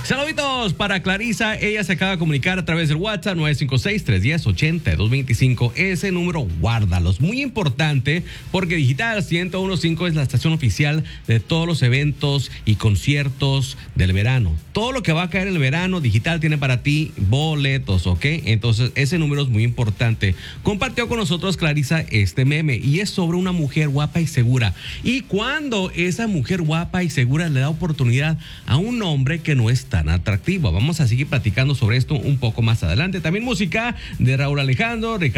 Saluditos para Clarisa. Ella se acaba de comunicar a través del WhatsApp 956-310-8225. Ese número, guárdalo. Es muy importante porque Digital 101.5 es la estación oficial de todos los eventos y conciertos del verano. Todo lo que va a caer en el verano, Digital tiene para ti boletos, ¿ok? Entonces, ese número es muy importante. Compartió con nosotros Clarisa este meme y es sobre una mujer guapa y segura. Y cuando esa mujer guapa y segura le da oportunidad a un hombre que no es tan atractivo. Vamos a seguir platicando sobre esto un poco más adelante. También música de Raúl Alejandro,